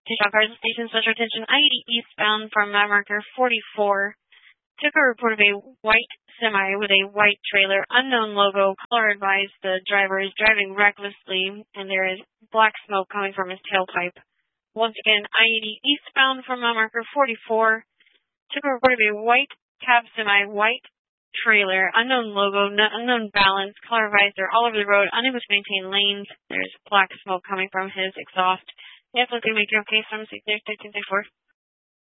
Attention cars and stations, special attention. I-80 eastbound from mile marker 44. Took a report of a white semi with a white trailer, unknown logo. Caller advised the driver is driving recklessly and there is black smoke coming from his tailpipe. Once again, I-80 eastbound from mile marker 44. Took a report of a white cab semi, white trailer, unknown logo, unknown balance. Caller advised they're all over the road, unable to maintain lanes. There's black smoke coming from his exhaust. Yes, looking to make your case from 6 1364.